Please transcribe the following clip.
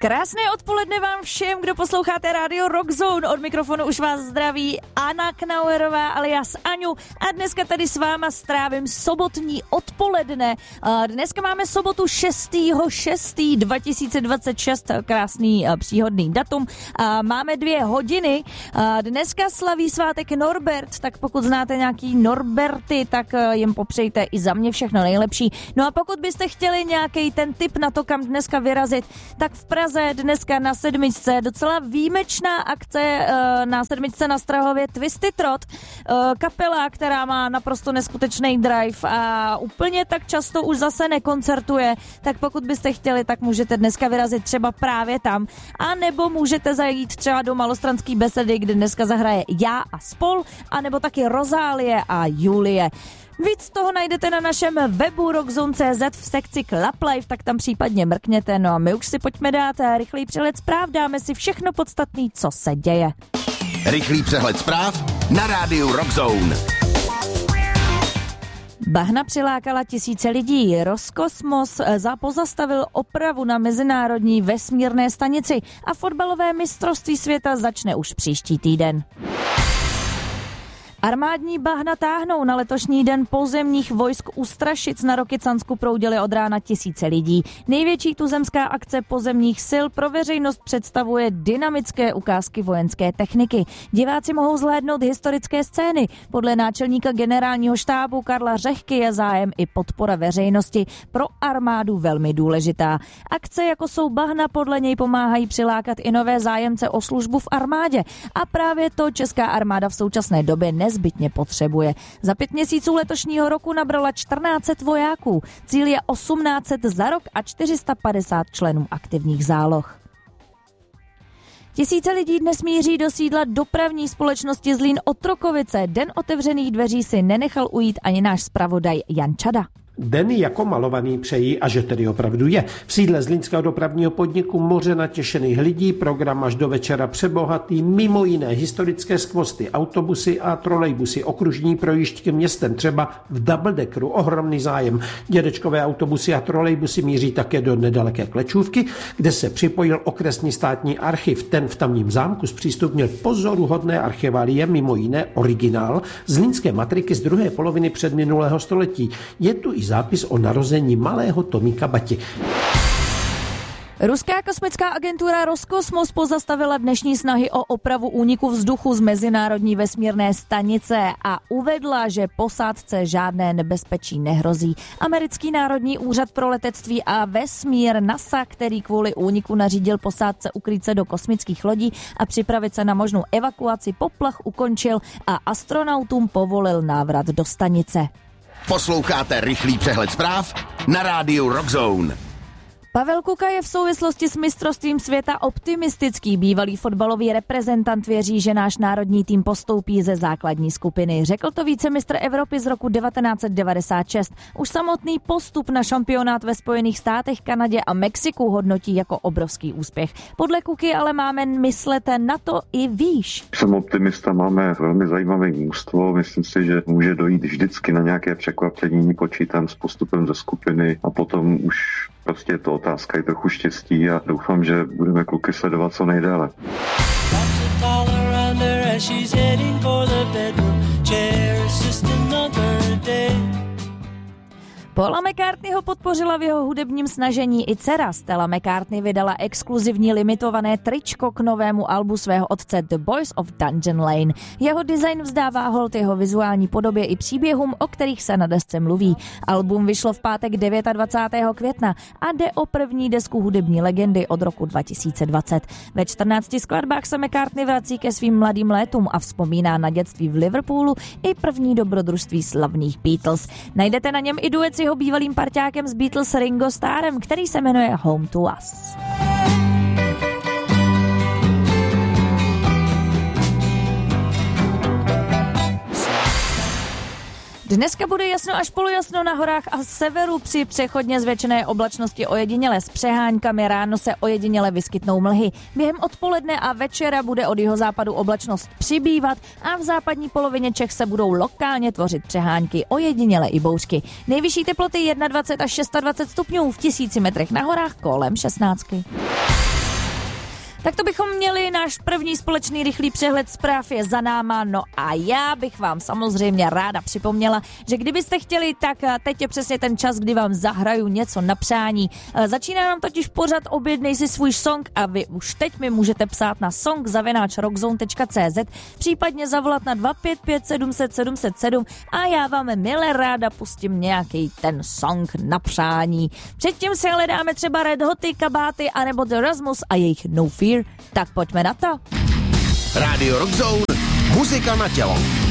Krásné odpoledne vám všem, kdo posloucháte Radio Rock Zone. Od mikrofonu už vás zdraví Anna Knauerová alias Aňu a dneska tady s váma strávím sobotní odpoledne. Dneska máme sobotu 6.6.2026, krásný příhodný datum. Máme 2 hodiny. Dneska slaví svátek Norbert, tak pokud znáte nějaký Norberty, tak jim popřejte i za mě všechno nejlepší. No a pokud byste chtěli nějaký ten tip na to, kam dneska vyrazit, tak v Praze dneska na sedmičce docela výjimečná akce na sedmičce na Strahově Twisted Trot. Kapela, která má naprosto neskutečný drive a úplně tak často už zase nekoncertuje, tak pokud byste chtěli, tak můžete dneska vyrazit třeba právě tam, a nebo můžete zajít třeba do Malostranský besedy, kde dneska zahraje Já a spol, a nebo taky Rozálie a Julie. Víc toho najdete na našem webu rockzone.cz v sekci Club Life, tak tam případně mrkněte. No a my už si pojďme dát rychlý přehled zpráv, dáme si všechno podstatné, co se děje. Rychlý přehled zpráv na rádiu Rockzone. Bahna přilákala tisíce lidí. Roskosmos pozastavil opravu na mezinárodní vesmírné stanici a fotbalové mistrovství světa začne už příští týden. Armádní bahna táhnou. Na letošní den pozemních vojsk u Strašic na Rokycansku proudily od rána tisíce lidí. Největší tuzemská akce pozemních sil pro veřejnost představuje dynamické ukázky vojenské techniky. Diváci mohou zhlédnout historické scény. Podle náčelníka generálního štábu Karla Řehky je zájem i podpora veřejnosti pro armádu velmi důležitá. Akce, jako jsou bahna, podle něj pomáhají přilákat i nové zájemce o službu v armádě. A právě to česká armáda v současné době nezbytně potřebuje. Za 5 měsíců letošního roku nabrala 1400 vojáků. Cíl je 1800 za rok a 450 členů aktivních záloh. Tisíce lidí dnes míří do sídla dopravní společnosti Zlín Otrokovice. Den otevřených dveří si nenechal ujít ani náš zpravodaj Jan Čada. Den jako malovaný přejí, a že tedy opravdu je. V sídle zlínského dopravního podniku moře natěšených lidí, program až do večera přebohatý, mimo jiné historické skvosty, autobusy a trolejbusy, okružní projížďky městem, třeba v doubledeckeru, ohromný zájem. Dědečkové autobusy a trolejbusy míří také do nedaleké Klečůvky, kde se připojil okresní státní archiv. Ten v tamním zámku zpřístupnil pozoruhodné archiválie, mimo jiné originál zlínské matriky z druhé poloviny předminulého století. Je tu i zápis o narození malého Tomíka Bati. Ruská kosmická agentura Roskosmos pozastavila dnešní snahy o opravu úniku vzduchu z mezinárodní vesmírné stanice a uvedla, že posádce žádné nebezpečí nehrozí. Americký národní úřad pro letectví a vesmír NASA, který kvůli úniku nařídil posádce ukrýt se do kosmických lodí a připravit se na možnou evakuaci, poplach ukončil a astronautům povolil návrat do stanice. Posloucháte rychlý přehled zpráv na rádiu Rockzone. Pavel Kuka je v souvislosti s mistrovstvím světa optimistický. Bývalý fotbalový reprezentant věří, že náš národní tým postoupí ze základní skupiny. Řekl to vicemistr Evropy z roku 1996. Už samotný postup na šampionát ve Spojených státech, Kanadě a Mexiku hodnotí jako obrovský úspěch. Podle Kuky ale máme myslet na to i výš. Jsem optimista, máme velmi zajímavé mužstvo. Myslím si, že může dojít vždycky na nějaké překvapení. Počítám s postupem ze skupiny a potom už prostě je to otázka i trochu štěstí a doufám, že budeme kluky sledovat co nejdéle. Paula McCartneyho podpořila v jeho hudebním snažení i dcera. Stella McCartney vydala exkluzivní limitované tričko k novému albu svého otce The Boys of Dungeon Lane. Jeho design vzdává hold jeho vizuální podobě i příběhům, o kterých se na desce mluví. Album vyšlo v pátek 29. května a jde o první desku hudební legendy od roku 2020. Ve 14 skladbách se McCartney vrací ke svým mladým létům a vzpomíná na dětství v Liverpoolu i první dobrodružství slavných Beatles. Najdete na něm i duet s jeho bývalým parťákem z Beatles Ringo Starrem, který se jmenuje Home to Us. Dneska bude jasno až polojasno na horách a severu při přechodně zvětšené oblačnosti ojediněle s přehánkami. Ráno se ojediněle vyskytnou mlhy. Během odpoledne a večera bude od jihozápadu oblačnost přibývat a v západní polovině Čech se budou lokálně tvořit přehánky, ojediněle i bouřky. Nejvyšší teploty 21 až 26 stupňů, v 1000 metrech na horách kolem 16. Tak to bychom měli, náš první společný rychlý přehled zpráv je za náma, no a já bych vám samozřejmě ráda připomněla, že kdybyste chtěli, tak teď je přesně ten čas, kdy vám zahraju něco na přání. Začíná nám totiž pořad Objednej si svůj song a vy už teď mi můžete psát na song@rockzone.cz, případně zavolat na 255 700 707 a já vám milé ráda pustím nějaký ten song na přání. Předtím si ale dáme třeba Red Hoty, Kabáty anebo The Rasmus a jejich No Fear. Tak pojďme na to. Rádio Rockzone, muzika na tělo.